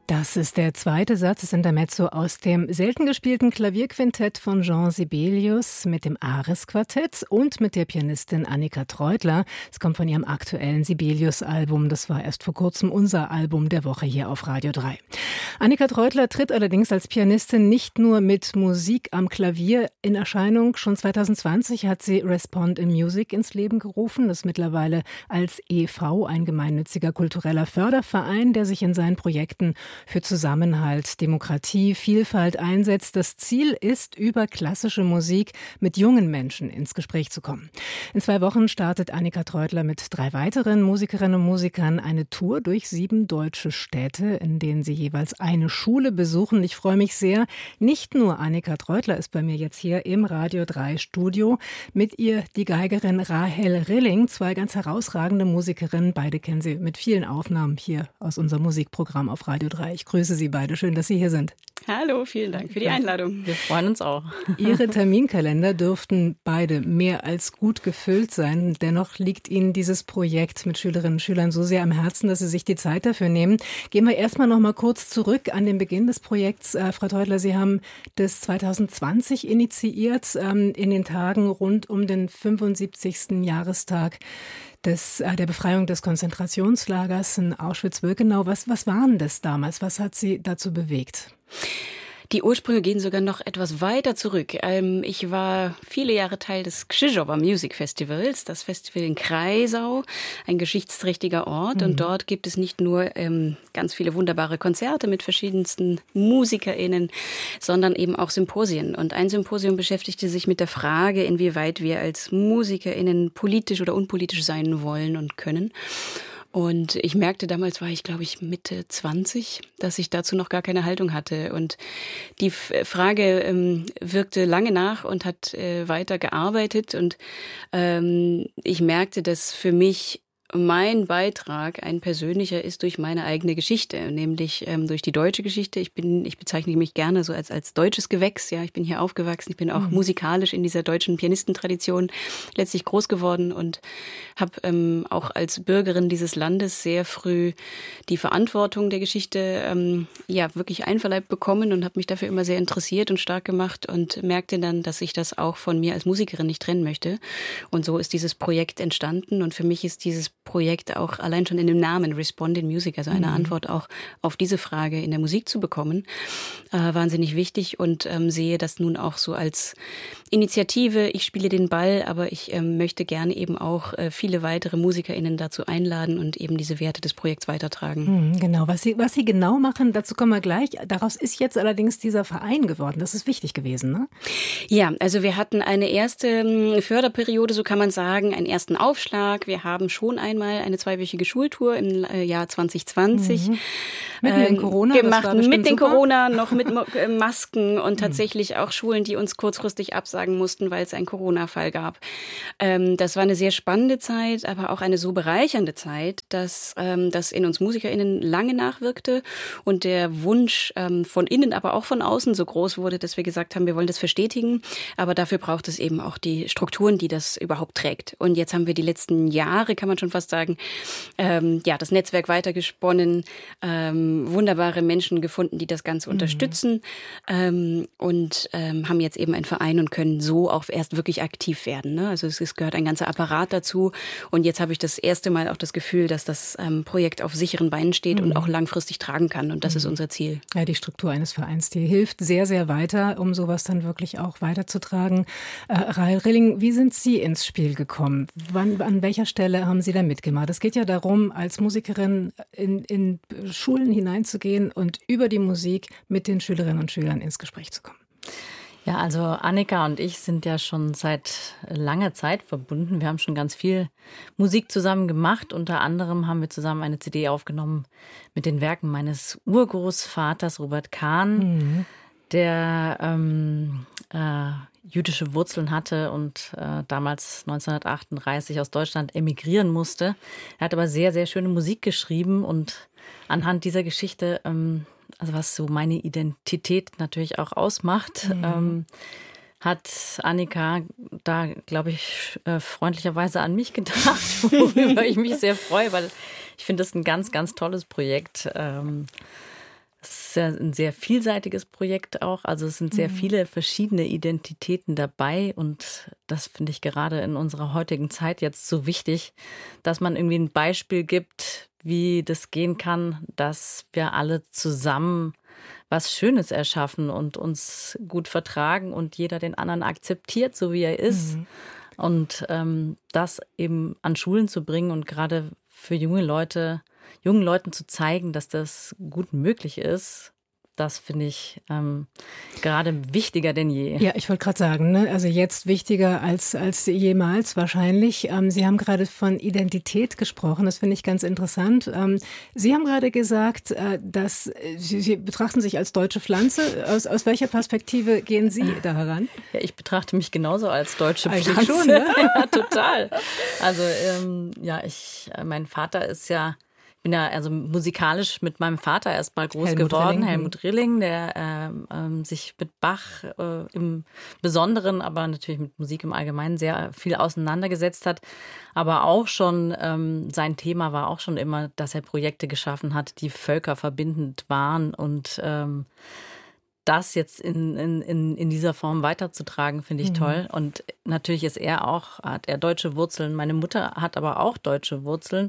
Das ist der zweite Satz des Intermezzo aus dem selten gespielten Klavierquintett von Jean Sibelius mit dem Ares-Quartett und mit der Pianistin Annika Treutler. Es kommt von ihrem aktuellen Sibelius-Album. Das war erst vor kurzem unser Album der Woche hier auf Radio 3. Annika Treutler tritt allerdings als Pianistin nicht nur mit Musik am Klavier in Erscheinung. Schon 2020 hat sie Respond in Music ins Leben gerufen. Das ist mittlerweile als e.V. ein gemeinnütziger kultureller Förderverein, der sich in seinen Projekten für Zusammenhalt, Demokratie, Vielfalt einsetzt. Das Ziel ist, über klassische Musik mit jungen Menschen ins Gespräch zu kommen. In 2 Wochen startet Annika Treutler mit 3 weiteren Musikerinnen und Musikern eine Tour durch 7 deutsche Städte, in denen sie jeweils eine Schule besuchen. Ich freue mich sehr. Nicht nur Annika Treutler ist bei mir jetzt hier im Radio 3 Studio. Mit ihr die Geigerin Rahel Rilling, 2 ganz herausragende Musikerinnen. Beide kennen Sie mit vielen Aufnahmen hier aus unserem Musikprogramm auf Radio 3. Ich grüße Sie beide. Schön, dass Sie hier sind. Hallo, vielen Dank für die Einladung. Wir freuen uns auch. Ihre Terminkalender dürften beide mehr als gut gefüllt sein. Dennoch liegt Ihnen dieses Projekt mit Schülerinnen und Schülern so sehr am Herzen, dass Sie sich die Zeit dafür nehmen. Gehen wir erstmal noch mal kurz zurück an den Beginn des Projekts. Frau Treutler, Sie haben das 2020 initiiert, in den Tagen rund um den 75. Jahrestag der Befreiung des Konzentrationslagers in Auschwitz-Birkenau. Was waren das damals? Was hat Sie dazu bewegt? Die Ursprünge gehen sogar noch etwas weiter zurück. Ich war viele Jahre Teil des Krzyżowa Music Festivals, das Festival in Kreisau, ein geschichtsträchtiger Ort. Und dort gibt es nicht nur ganz viele wunderbare Konzerte mit verschiedensten MusikerInnen, sondern eben auch Symposien. Und ein Symposium beschäftigte sich mit der Frage, inwieweit wir als MusikerInnen politisch oder unpolitisch sein wollen und können. Und ich merkte, damals war ich, glaube ich, Mitte 20, dass ich dazu noch gar keine Haltung hatte. Und die Frage wirkte lange nach und hat weiter gearbeitet. Und ich merkte, dass für mich mein Beitrag ein persönlicher ist durch meine eigene Geschichte, nämlich durch die deutsche Geschichte. Ich bezeichne mich gerne so als deutsches Gewächs. Ja, ich bin hier aufgewachsen. Ich bin auch musikalisch in dieser deutschen Pianistentradition letztlich groß geworden und habe auch als Bürgerin dieses Landes sehr früh die Verantwortung der Geschichte wirklich einverleibt bekommen und habe mich dafür immer sehr interessiert und stark gemacht und merkte dann, dass ich das auch von mir als Musikerin nicht trennen möchte. Und so ist dieses Projekt entstanden. Und für mich ist dieses Projekt auch allein schon in dem Namen Respond in Music, also eine Antwort auch auf diese Frage in der Musik zu bekommen, wahnsinnig wichtig und sehe das nun auch so als Initiative. Ich spiele den Ball, aber ich möchte gerne eben auch viele weitere MusikerInnen dazu einladen und eben diese Werte des Projekts weitertragen. Genau, was Sie genau machen, dazu kommen wir gleich. Daraus ist jetzt allerdings dieser Verein geworden. Das ist wichtig gewesen, ne? Ja, also wir hatten eine erste Förderperiode, so kann man sagen, einen ersten Aufschlag. Wir haben schon einmal eine 2-wöchige Schultour im Jahr 2020 mitten in Corona gemacht, mit den super. Corona, noch mit Masken und tatsächlich auch Schulen, die uns kurzfristig absagen mussten, weil es einen Corona-Fall gab. Das war eine sehr spannende Zeit, aber auch eine so bereichernde Zeit, dass das in uns MusikerInnen lange nachwirkte und der Wunsch von innen, aber auch von außen so groß wurde, dass wir gesagt haben, wir wollen das verstetigen, aber dafür braucht es eben auch die Strukturen, die das überhaupt trägt. Und jetzt haben wir die letzten Jahre, kann man schon fast sagen, das Netzwerk weitergesponnen, wunderbare Menschen gefunden, die das Ganze unterstützen und haben jetzt eben einen Verein und können so auch erst wirklich aktiv werden. Ne? Also es gehört ein ganzer Apparat dazu und jetzt habe ich das erste Mal auch das Gefühl, dass das Projekt auf sicheren Beinen steht und auch langfristig tragen kann und das ist unser Ziel. Ja, die Struktur eines Vereins, die hilft sehr, sehr weiter, um sowas dann wirklich auch weiterzutragen. Rahel Rilling, wie sind Sie ins Spiel gekommen? An welcher Stelle haben Sie da mitgemacht? Es geht ja darum, als Musikerin in Schulen hineinzugehen und über die Musik mit den Schülerinnen und Schülern ins Gespräch zu kommen. Ja, also Annika und ich sind ja schon seit langer Zeit verbunden. Wir haben schon ganz viel Musik zusammen gemacht. Unter anderem haben wir zusammen eine CD aufgenommen mit den Werken meines Urgroßvaters Robert Kahn, der jüdische Wurzeln hatte und damals 1938 aus Deutschland emigrieren musste. Er hat aber sehr, sehr schöne Musik geschrieben und anhand dieser Geschichte, also was so meine Identität natürlich auch ausmacht, hat Annika da, glaube ich, freundlicherweise an mich gedacht, worüber ich mich sehr freue, weil ich finde das ein ganz, ganz tolles Projekt. Es ist ja ein sehr vielseitiges Projekt auch. Also es sind sehr viele verschiedene Identitäten dabei. Und das finde ich gerade in unserer heutigen Zeit jetzt so wichtig, dass man irgendwie ein Beispiel gibt, wie das gehen kann, dass wir alle zusammen was Schönes erschaffen und uns gut vertragen und jeder den anderen akzeptiert, so wie er ist. Und das eben an Schulen zu bringen und gerade für jungen Leuten zu zeigen, dass das gut möglich ist, das finde ich gerade wichtiger denn je. Ja, ich wollte gerade sagen, ne? Also jetzt wichtiger als jemals wahrscheinlich. Sie haben gerade von Identität gesprochen, das finde ich ganz interessant. Sie haben gerade gesagt, dass Sie betrachten sich als deutsche Pflanze. Aus welcher Perspektive gehen Sie da heran? Ja, ich betrachte mich genauso als deutsche Eigentlich Pflanze. schon, ne? Ja, total. Also mein Vater ist ja, ich bin ja also musikalisch mit meinem Vater erstmal groß geworden, Helmut Rilling, der sich mit Bach im Besonderen, aber natürlich mit Musik im Allgemeinen sehr viel auseinandergesetzt hat. Aber auch schon, sein Thema war auch schon immer, dass er Projekte geschaffen hat, die völkerverbindend waren. Und das jetzt in dieser Form weiterzutragen, finde ich toll. Und natürlich hat er deutsche Wurzeln. Meine Mutter hat aber auch deutsche Wurzeln.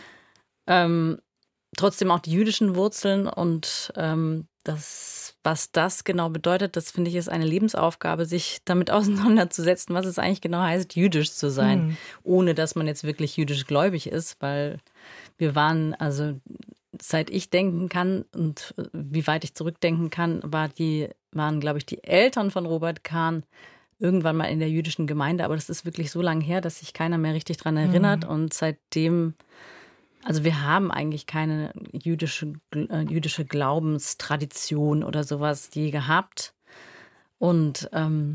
Trotzdem auch die jüdischen Wurzeln und was das genau bedeutet, das finde ich ist eine Lebensaufgabe, sich damit auseinanderzusetzen, was es eigentlich genau heißt, jüdisch zu sein, ohne dass man jetzt wirklich jüdisch gläubig ist, weil wir waren, also seit ich denken kann und wie weit ich zurückdenken kann, waren, glaube ich, die Eltern von Robert Kahn irgendwann mal in der jüdischen Gemeinde, aber das ist wirklich so lange her, dass sich keiner mehr richtig dran erinnert und seitdem. Also wir haben eigentlich keine jüdische Glaubenstradition oder sowas je gehabt. Und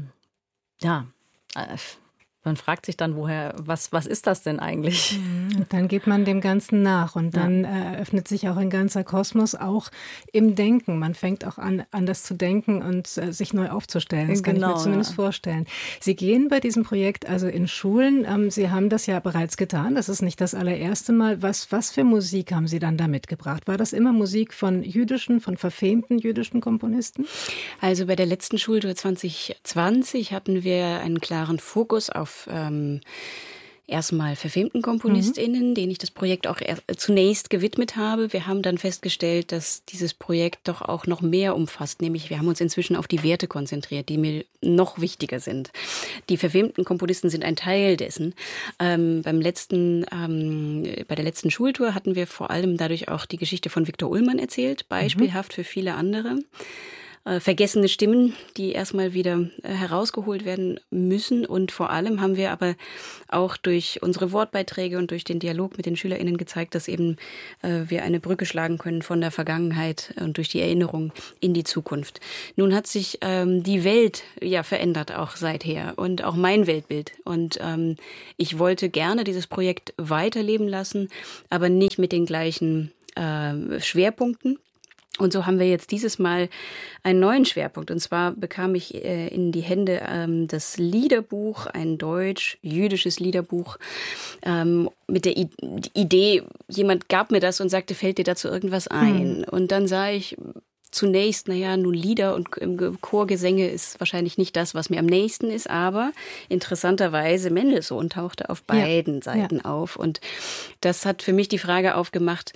man fragt sich dann, was ist das denn eigentlich? Und dann geht man dem Ganzen nach und dann eröffnet sich auch ein ganzer Kosmos, auch im Denken. Man fängt auch an, anders zu denken und sich neu aufzustellen. Das kann ich mir zumindest vorstellen. Sie gehen bei diesem Projekt also in Schulen. Sie haben das ja bereits getan. Das ist nicht das allererste Mal. Was für Musik haben Sie dann da mitgebracht? War das immer Musik von verfemten jüdischen Komponisten? Also bei der letzten Schultour 2020 hatten wir einen klaren Fokus auf erstmal verfemten KomponistInnen, denen ich das Projekt auch zunächst gewidmet habe. Wir haben dann festgestellt, dass dieses Projekt doch auch noch mehr umfasst. Nämlich wir haben uns inzwischen auf die Werte konzentriert, die mir noch wichtiger sind. Die verfemten Komponisten sind ein Teil dessen. Bei der letzten Schultour hatten wir vor allem dadurch auch die Geschichte von Viktor Ullmann erzählt, beispielhaft für viele andere. Vergessene Stimmen, die erstmal wieder herausgeholt werden müssen. Und vor allem haben wir aber auch durch unsere Wortbeiträge und durch den Dialog mit den SchülerInnen gezeigt, dass eben wir eine Brücke schlagen können von der Vergangenheit und durch die Erinnerung in die Zukunft. Nun hat sich die Welt ja verändert auch seither und auch mein Weltbild. Und ich wollte gerne dieses Projekt weiterleben lassen, aber nicht mit den gleichen Schwerpunkten. Und so haben wir jetzt dieses Mal einen neuen Schwerpunkt. Und zwar bekam ich in die Hände das Liederbuch, ein deutsch-jüdisches Liederbuch mit der Idee, jemand gab mir das und sagte, fällt dir dazu irgendwas ein? Und dann sah ich zunächst, nun Lieder und Chorgesänge ist wahrscheinlich nicht das, was mir am nächsten ist, aber interessanterweise Mendelssohn tauchte auf beiden Seiten auf. Und das hat für mich die Frage aufgemacht,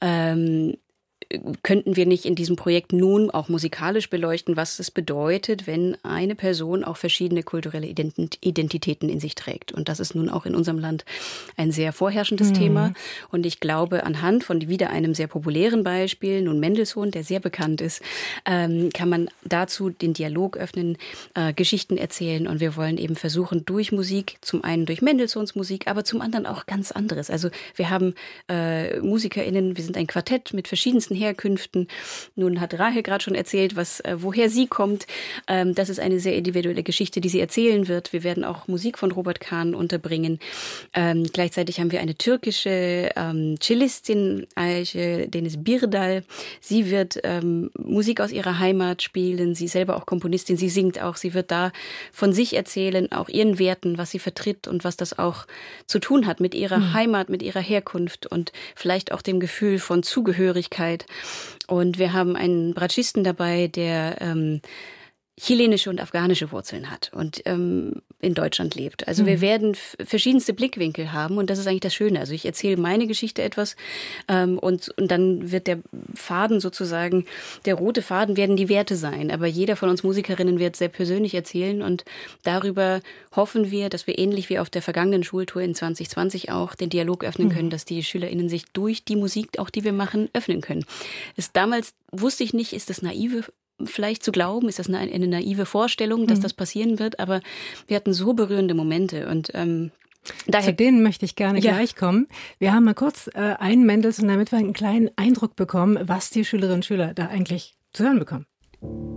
könnten wir nicht in diesem Projekt nun auch musikalisch beleuchten, was es bedeutet, wenn eine Person auch verschiedene kulturelle Identitäten in sich trägt. Und das ist nun auch in unserem Land ein sehr vorherrschendes Thema. Und ich glaube, anhand von wieder einem sehr populären Beispiel, nun Mendelssohn, der sehr bekannt ist, kann man dazu den Dialog öffnen, Geschichten erzählen. Und wir wollen eben versuchen, durch Musik, zum einen durch Mendelssohns Musik, aber zum anderen auch ganz anderes. Also wir haben MusikerInnen, wir sind ein Quartett mit verschiedensten Herkünften. Nun hat Rahel gerade schon erzählt, woher sie kommt. Das ist eine sehr individuelle Geschichte, die sie erzählen wird. Wir werden auch Musik von Robert Kahn unterbringen. Gleichzeitig haben wir eine türkische Cellistin, Ayşe Deniz Birdal. Sie wird Musik aus ihrer Heimat spielen. Sie selber auch Komponistin. Sie singt auch. Sie wird da von sich erzählen, auch ihren Werten, was sie vertritt und was das auch zu tun hat mit ihrer Heimat, mit ihrer Herkunft und vielleicht auch dem Gefühl von Zugehörigkeit. Und wir haben einen Bratschisten dabei, der chilenische und afghanische Wurzeln hat und in Deutschland lebt. Also wir werden verschiedenste Blickwinkel haben und das ist eigentlich das Schöne. Also ich erzähle meine Geschichte etwas und dann wird der Faden sozusagen, der rote Faden werden die Werte sein. Aber jeder von uns Musikerinnen wird sehr persönlich erzählen und darüber hoffen wir, dass wir ähnlich wie auf der vergangenen Schultour in 2020 auch den Dialog öffnen können, dass die SchülerInnen sich durch die Musik, auch die wir machen, öffnen können. Damals wusste ich nicht, ist das naive vielleicht zu glauben, ist das eine naive Vorstellung, dass das passieren wird, aber wir hatten so berührende Momente und daher. Zu denen möchte ich gerne gleich kommen. Wir haben mal kurz einen Mendelssohn, damit wir einen kleinen Eindruck bekommen, was die Schülerinnen und Schüler da eigentlich zu hören bekommen.